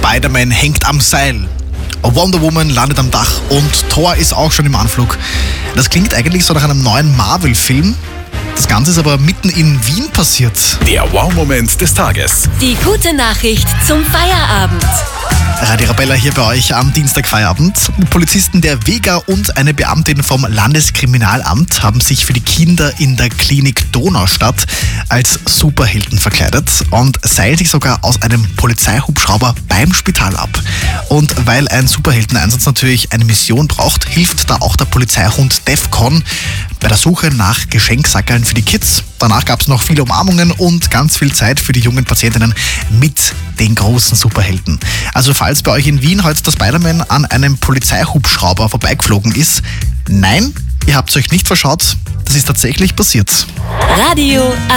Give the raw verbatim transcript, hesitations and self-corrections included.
Spider-Man hängt am Seil. Wonder Woman landet am Dach und Thor ist auch schon im Anflug. Das klingt eigentlich so nach einem neuen Marvel-Film. Das Ganze ist aber mitten in Wien passiert. Der Wow-Moment des Tages. Die gute Nachricht zum Feierabend. Radio Arabella hier bei euch am Dienstagfeierabend. Polizisten der Vega und eine Beamtin vom Landeskriminalamt haben sich für die Kinder in der Klinik Donaustadt als Superhelden verkleidet und seilen sich sogar aus einem Polizeihubschrauber beim Spital ab. Und weil ein Superheldeneinsatz natürlich eine Mission braucht, hilft da auch der Polizeihund Defcon bei der Suche nach Geschenksackeln für die Kids. Danach gab es noch viele Umarmungen und ganz viel Zeit für die jungen Patientinnen mit den großen Superhelden. Also falls bei euch in Wien heute der Spider-Man an einem Polizeihubschrauber vorbeigeflogen ist, nein, ihr habt es euch nicht verschaut, das ist tatsächlich passiert. Radio